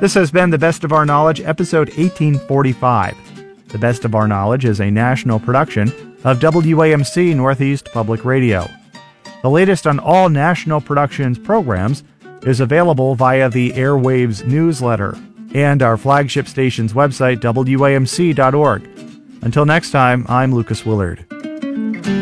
This has been The Best of Our Knowledge, episode 1845. The Best of Our Knowledge is a national production of WAMC Northeast Public Radio. The latest on all National Productions programs is available via the Airwaves newsletter and our flagship station's website, WAMC.org. Until next time, I'm Lucas Willard.